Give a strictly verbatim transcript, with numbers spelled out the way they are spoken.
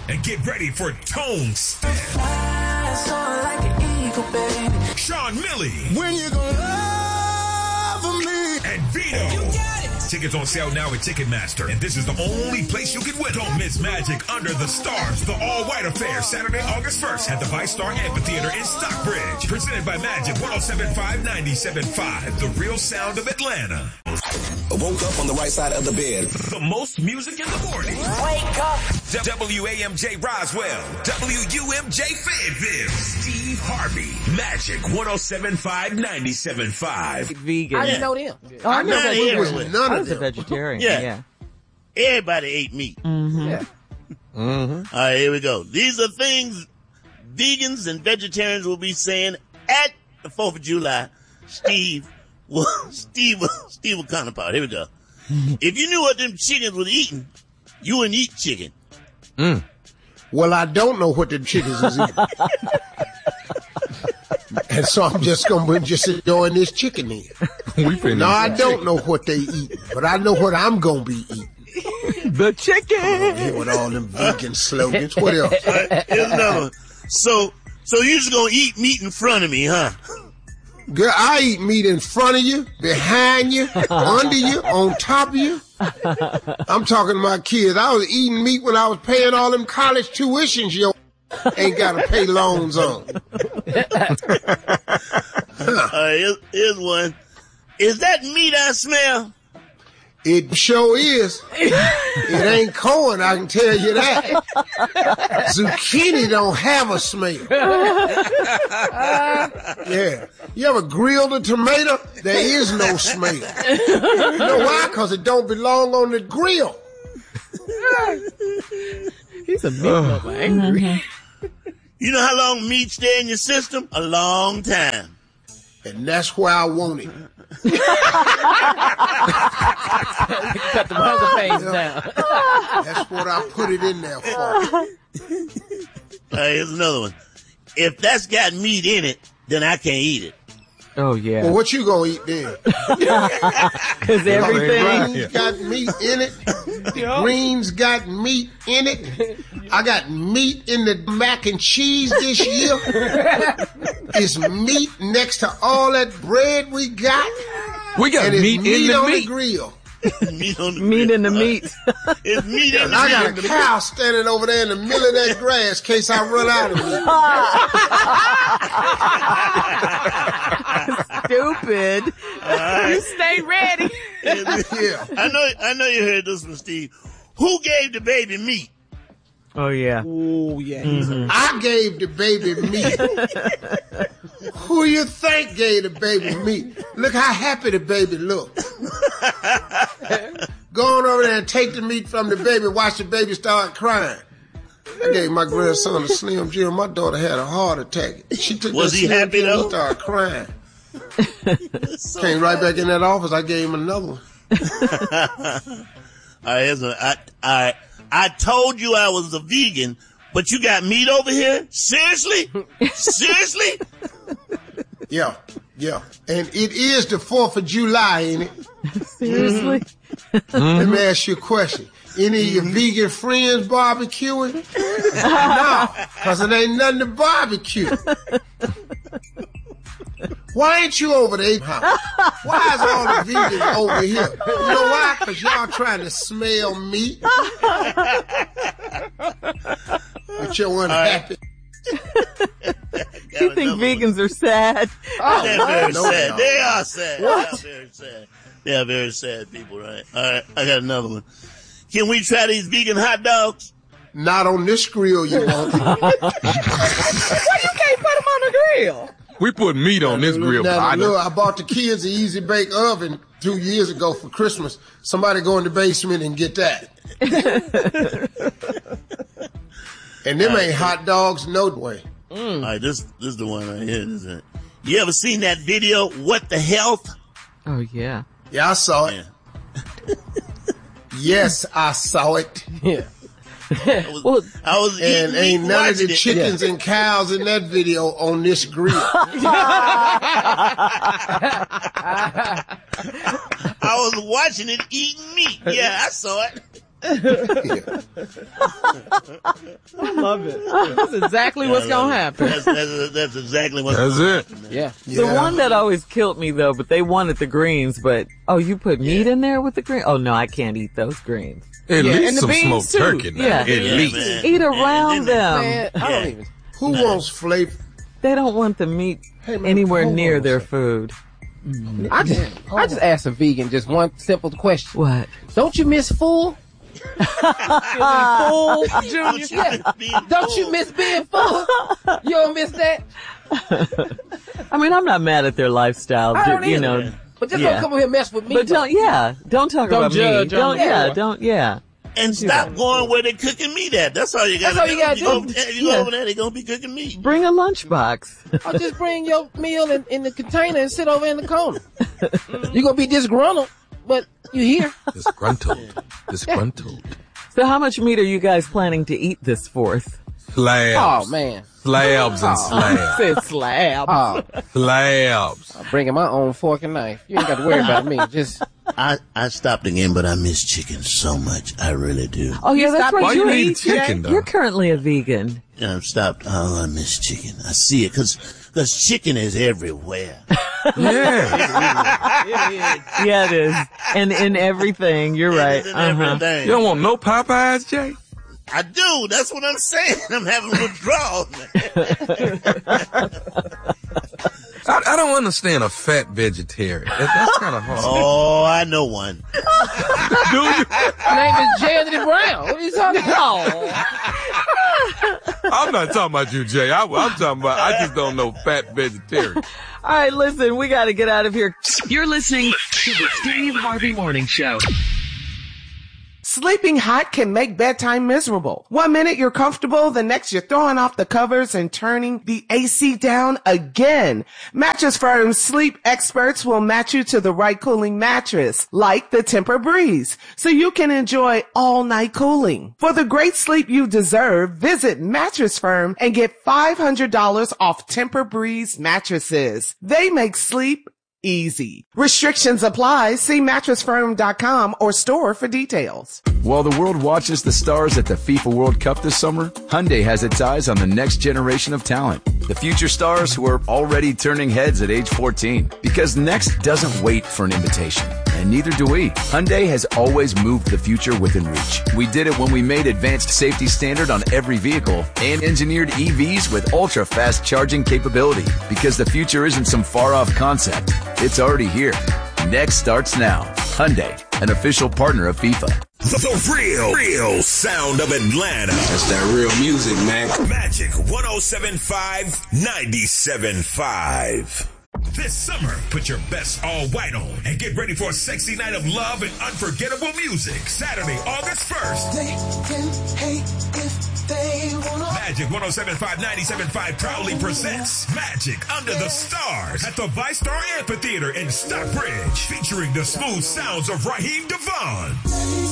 And get ready for Tone Step. Like an eagle, baby. Sean Millie. When you gonna love me? And Vito. You got it. Tickets on sale now at Ticketmaster. And this is the only place you can win. Don't miss Magic Under the Stars, the all-white affair, Saturday, August first at the Vice-Star Amphitheater in Stockbridge. Presented by Magic one oh seven point five, ninety-seven point five, the real sound of Atlanta. I woke up on the right side of the bed. The most music in the morning. Wake up. W A M J Roswell. W U M J Fayetteville. Steve Harvey. Magic one oh seven point five, ninety-seven point five. Vegan. I didn't know them. Oh, I Not never everywhere. was none I of was them. a vegetarian. Yeah. Yeah. Everybody ate meat. Mm-hmm. Yeah. Mm-hmm. All right, here we go. These are things vegans and vegetarians will be saying at the fourth of July. Steve will, Steve will, Steve will counterpart. Here we go. If you knew what them chickens was eating, you wouldn't eat chicken. Mm. Well, I don't know what the chickens is eating. And so I'm just going to just enjoying this chicken here. We No, I don't know what they eat, but I know what I'm going to be eating. The chicken. Here with all them vegan slogans. What else? All right, here's another one. So, so you just gonna eat meat in front of me, huh? Girl, I eat meat in front of you, behind you, under you, on top of you. I'm talking to my kids. I was eating meat when I was paying all them college tuitions yo ain't got to pay loans on. All right, here's, here's one. Is that meat I smell? It sure is. It ain't corn, I can tell you that. Zucchini don't have a smell. Yeah. You ever grilled a tomato? There is no smell. You know why? Because it don't belong on the grill. He's a meat lover. Angry. You know how long meat stay in your system? A long time. And that's where I want it. Cut the hunger pains down. That's what I put it in there for. All right, here's another one. If that's got meat in it, then I can't eat it. Oh, yeah. Well, what you gonna eat then? Because everything. Greens got meat in it. The greens got meat in it. I got meat in the mac and cheese this year. It's meat next to all that bread we got. We got and it's meat, meat in the on meat. the grill. Meat on the Meat grill. in the meat. It's meat in And the I got meat. a cow standing over there in the middle of that grass in case I run out of meat. Stupid. Right. You stay ready. Yeah. I know, I know you heard this one, Steve. Who gave the baby meat? Oh, yeah. Oh, yeah. I gave the baby meat. Who you think gave the baby meat? Look how happy the baby looked. Go on over there and take the meat from the baby. Watch the baby start crying. I gave my grandson a Slim Jim. My daughter had a heart attack. She took Was that he Slim happy, Jim, though? He started crying. Came right back in that office. I gave him another one. All right, here's one. I, I, I told you I was a vegan, but you got meat over here? Seriously? Seriously? Yeah, yeah. And it is the fourth of July, ain't it? Seriously? Let me ask you a question. Any of your vegan friends barbecuing? No, because it ain't nothing to barbecue. Why ain't you over there? Why is all the vegans over here? You know why? Because y'all trying to smell meat. But you're unhappy. You think vegans are sad? Oh, They're very no, sad. no. They are sad. They are very sad. They are very sad people, right? All right, I got another one. Can we try these vegan hot dogs? Not on this grill, you won't. Why you can't put them on the grill? We put meat on this grill, Now, partner. look, I bought the kids an Easy Bake Oven two years ago for Christmas. Somebody go in the basement and get that. And them ain't hot dogs, no way. Mm. All right, this this is the one right here. This is it. You ever seen that video, What the Health? Oh, yeah. Yeah, I saw it. Yeah. Yes, I saw it. Yeah. I was, Well, I was And eating ain't meat none of the watching it. chickens and cows in that video on this grill. I was watching it eating meat. Yeah, I saw it. Yeah. I love it. That's exactly what's gonna happen. That's, that's, that's exactly what's That's gonna it. happen, man. Yeah. The Yeah. one that always killed me though, but they wanted the greens, but oh, you put meat in there with the green? Oh no, I can't eat those greens. At Yeah, and least the some beans, smoked too. turkey now. Yeah. At Yeah, least. man. Eat And- around and then- them. Man, I don't Yeah. even. Who wants flavor? They don't want the meat Hey, man, anywhere hold near on a their second. food. I just, I just asked a vegan just one simple question. What? Don't you miss full? full, Junior? Don't you Yeah. miss being Don't you full? miss being full? You don't miss that? I mean, I'm not mad at their lifestyle, I don't you either. know. But just Yeah. don't come over here and mess with me. But don't, yeah, don't talk Don't about me. judge on Don't, the yeah, floor. don't, yeah. And stop going where they're cooking meat at. That's all you got That's to all do. you gotta You go do. over there, you Yeah. go over there, they're going to be cooking meat. Bring a lunchbox. I'll just bring your meal in, in the container and sit over in the corner. You're going to be disgruntled, but you here. Disgruntled. Disgruntled. So how much meat are you guys planning to eat this fourth? Slabs. Oh, man. Slabs and slabs. Said slab. Oh, Slabs. I'm bringing my own fork and knife. You ain't got to worry about me. Just I, I stopped again, but I miss chicken so much. I really do. Oh yeah, that's stop- right. Why you You're, eat chicken, though? you're currently a vegan. Yeah, I've stopped. Oh, I miss chicken. I see it because chicken is everywhere. Yeah. Yeah, it is. And in everything, you're right. It's in Uh-huh. everything. You don't want no Popeyes, Jay? I do. That's what I'm saying. I'm having withdrawals. I, I don't understand a fat vegetarian. That, that's kind of hard. Oh, I know one. Do you? my name is J. Anthony Brown. What are you talking about? I'm not talking about you, Jay. I, I'm talking about, I just don't know fat vegetarian. All right, listen, we got to get out of here. You're listening to the Steve Harvey Morning Show. Sleeping hot can make bedtime miserable. One minute you're comfortable, the next you're throwing off the covers and turning the A C down again. Mattress Firm's sleep experts will match you to the right cooling mattress, like the Tempur-Breeze, so you can enjoy all night cooling. For the great sleep you deserve, visit Mattress Firm and get five hundred dollars off Tempur-Breeze mattresses. They make sleep easy. Restrictions apply. See mattress firm dot com or store for details. While the world watches the stars at the FIFA World Cup this summer, Hyundai has its eyes on the next generation of talent. The future stars who are already turning heads at age fourteen. Because next doesn't wait for an invitation. And neither do we. Hyundai has always moved the future within reach. We did it when we made advanced safety standard on every vehicle and engineered E Vs with ultra-fast charging capability. Because the future isn't some far-off concept. It's already here. Next starts now. Hyundai, an official partner of FIFA. The real, real sound of Atlanta. That's that real music, man. Magic one oh seven point five, ninety-seven point five. This summer, put your best all white on and get ready for a sexy night of love and unforgettable music. Saturday, August first. They can hate if they wanna. Magic one oh seven point five, ninety-seven point five proudly presents Magic Under the Stars at the ViStar Amphitheater in Stockbridge, featuring the smooth sounds of Raheem Devon.